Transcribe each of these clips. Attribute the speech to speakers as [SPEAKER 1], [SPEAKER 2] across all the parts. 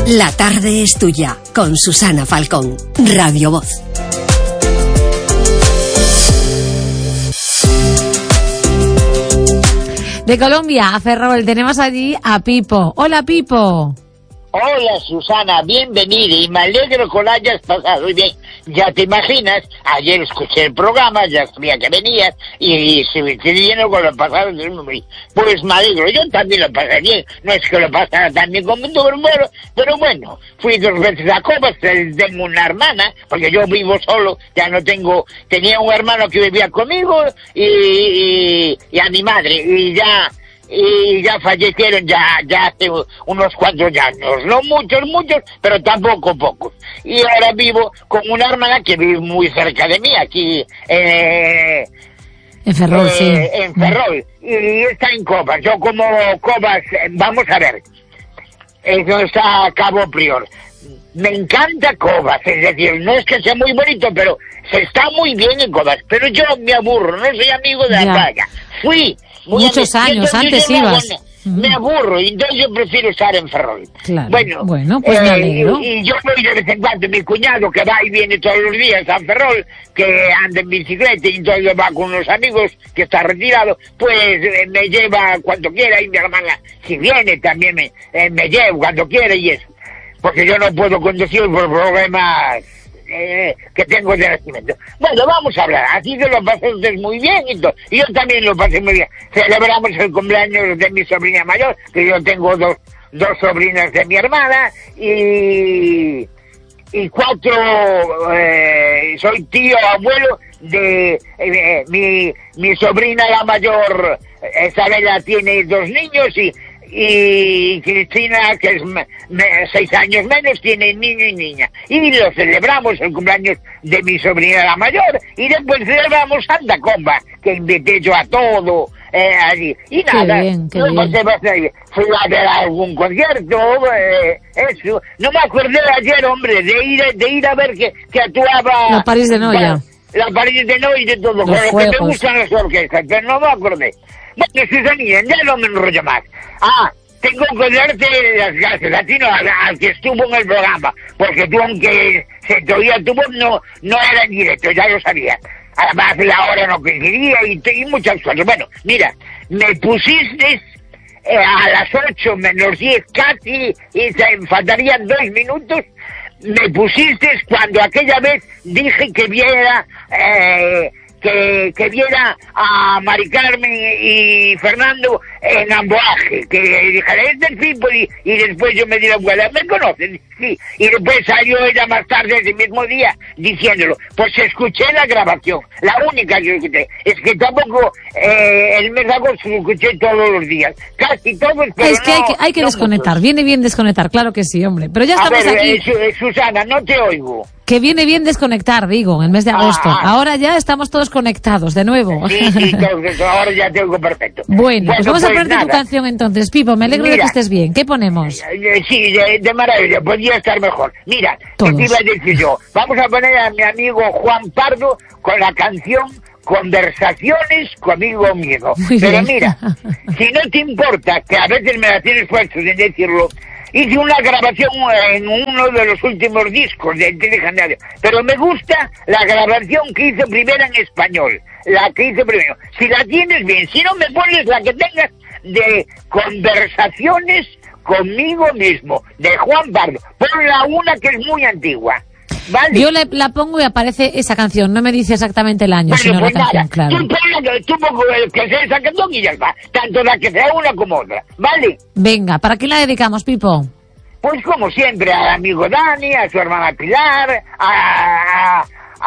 [SPEAKER 1] La tarde es tuya, con Susana Falcón, Radio Voz.
[SPEAKER 2] De Colombia, a Ferrol, tenemos allí a Pipo. Hola, Pipo.
[SPEAKER 3] Hola, Susana, bienvenida, y me alegro que lo hayas pasado bien. Ya te imaginas, ayer escuché el programa, ya sabía que venías, y se me quedé lleno con lo pasado. Pues me alegro, yo también lo pasé bien, no es que lo pasara tan bien como tú, pero bueno, fui 2 veces a Cobas, tengo una hermana, porque yo vivo solo, ya no tenía un hermano que vivía conmigo, y a mi madre, y ya fallecieron ya hace unos cuantos años, no muchos, pero tampoco pocos. Y ahora vivo con una hermana que vive muy cerca de mí, aquí
[SPEAKER 2] en Ferrol, sí.
[SPEAKER 3] En Ferrol, y está en Cobas. Yo como Cobas, vamos a ver, eso está a Cabo Prior. Me encanta Cobas, es decir, no es que sea muy bonito, pero se está muy bien en Cobas. Pero yo me aburro, no soy amigo de la playa. Fui
[SPEAKER 2] muchos años, antes ibas.
[SPEAKER 3] Me aburro, y entonces yo prefiero estar en Ferrol.
[SPEAKER 2] Claro.
[SPEAKER 3] Bueno,
[SPEAKER 2] pues me alegro.
[SPEAKER 3] Y yo voy de vez en cuando, mi cuñado que va y viene todos los días a Ferrol, que anda en bicicleta y entonces va con unos amigos que está retirado, pues me lleva cuando quiera, y mi hermana si viene también me lleva cuando quiera y eso. Porque yo no puedo conducir por problemas que tengo de nacimiento. Bueno, vamos a hablar. Así que lo pasé usted muy bien y todo. Y yo también lo pasé muy bien. Celebramos el cumpleaños de mi sobrina mayor, que yo tengo dos sobrinas de mi hermana, y 4, soy tío, abuelo de mi sobrina la mayor, Isabela, tiene 2 niños, y Cristina, que es 6 años menos, tiene niño y niña. Y lo celebramos el cumpleaños de mi sobrina la mayor, y después celebramos Santa Comba, que invité yo a todo allí. Y nada, fui a ver algún concierto, eso. No me acordé ayer, hombre, de ir a ver que actuaba
[SPEAKER 2] la París de Noia.
[SPEAKER 3] La París de Noia y de todo, con lo que me gustan las orquestas, pero no me acordé. Bueno, Susanilla, ya no me enrollo más. Tengo que darte las gracias a ti, no, al que estuvo en el programa, porque tú, aunque se te oía tu voz, no era en directo, ya lo sabías. Además, la hora no coincidía y muchas cosas. Bueno, mira, me pusiste a las 8 menos 10 casi, y se faltarían 2 minutos, me pusiste cuando aquella vez dije que viera... que viera a Mari Carmen y Fernando en Amboaje, que dijera, es del fútbol, y después yo me di la vuelta, ¿me conocen? Sí, y después salió ella más tarde ese mismo día diciéndolo. Pues escuché la grabación, la única que escuché, es que tampoco el mes de agosto lo escuché todos los días, casi todos, pero
[SPEAKER 2] es que hay que desconectar, muchos. Viene bien desconectar, claro que sí, hombre, pero ya estamos aquí.
[SPEAKER 3] Susana, no te oigo.
[SPEAKER 2] Que viene bien desconectar, digo, en el mes de agosto. Ahora ya estamos todos conectados, de nuevo.
[SPEAKER 3] Sí, ahora ya te oigo perfecto.
[SPEAKER 2] Bueno, pues vamos a ponerte tu canción entonces, Pipo. Me alegro de que estés bien. ¿Qué ponemos?
[SPEAKER 3] Sí, de maravilla, podría estar mejor. Mira, ¿qué te iba a decir yo? Vamos a poner a mi amigo Juan Pardo con la canción Conversaciones conmigo mismo. Pero mira, si no te importa, que a veces me la tienes puesto sin decirlo, hice una grabación en uno de los últimos discos de Legendario, pero me gusta la grabación que hice primero en español, la que hice primero. Si la tienes bien, si no me pones la que tengas de Conversaciones conmigo mismo, de Juan Pardo. Ponla una que es muy antigua. ¿Vale?
[SPEAKER 2] Yo la pongo y aparece esa canción, no me dice exactamente el año, sino
[SPEAKER 3] pues
[SPEAKER 2] la canción, claro.
[SPEAKER 3] Tú pongo que sea esa canción y ya está, tanto la que sea una como otra, ¿vale?
[SPEAKER 2] Venga, ¿para quién la dedicamos, Pipo?
[SPEAKER 3] Pues como siempre, al amigo Dani, a su hermana Pilar, a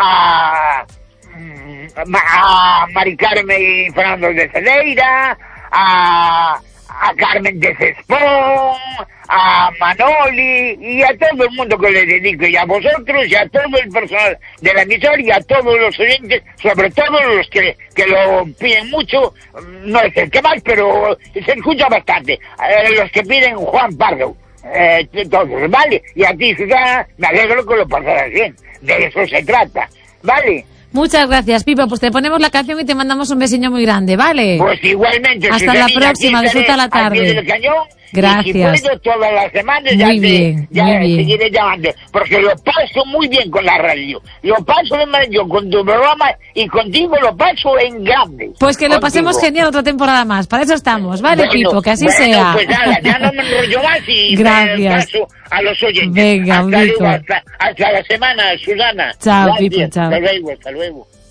[SPEAKER 3] Mari Carmen y Fernando de Cedeira, a Carmen de Cespón, a Manoli y a todo el mundo que le dedico, y a vosotros y a todo el personal de la emisora y a todos los oyentes, sobre todo los que lo piden mucho, no es el que más, pero se escucha bastante, los que piden Juan Pardo, todos, ¿vale? Y a ti, Susana, me alegro que lo pasaras bien, de eso se trata, ¿vale?
[SPEAKER 2] Muchas gracias, Pipo. Pues te ponemos la canción y te mandamos un besiño muy grande, ¿vale?
[SPEAKER 3] Pues igualmente.
[SPEAKER 2] Hasta la próxima, disfruta la tarde.
[SPEAKER 3] Del cañón,
[SPEAKER 2] Gracias.
[SPEAKER 3] Y si puedo todas las semanas
[SPEAKER 2] Muy bien.
[SPEAKER 3] seguiré llamando, porque lo paso muy bien con la radio. Lo paso de maravilla con tu programa y contigo lo paso en grande.
[SPEAKER 2] Pues que lo pasemos genial otra temporada más. Para eso estamos. Vale,
[SPEAKER 3] Bueno,
[SPEAKER 2] Pipo, que así sea.
[SPEAKER 3] Pues nada, ya no me enrollo más y
[SPEAKER 2] Gracias.
[SPEAKER 3] paso a los oyentes.
[SPEAKER 2] Venga, un
[SPEAKER 3] hasta
[SPEAKER 2] beso.
[SPEAKER 3] luego, hasta la semana, Susana.
[SPEAKER 2] Chao,
[SPEAKER 3] Gracias.
[SPEAKER 2] Pipo, chao.
[SPEAKER 3] Hasta luego, hasta luego.